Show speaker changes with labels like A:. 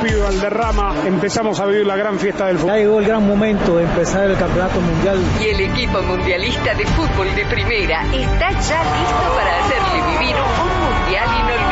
A: Pibe Valderrama, empezamos a vivir la gran fiesta del fútbol.
B: Ya llegó el gran momento de empezar el campeonato mundial.
C: Y el equipo mundialista de fútbol de primera está ya listo para hacerle vivir un mundial inolvidable.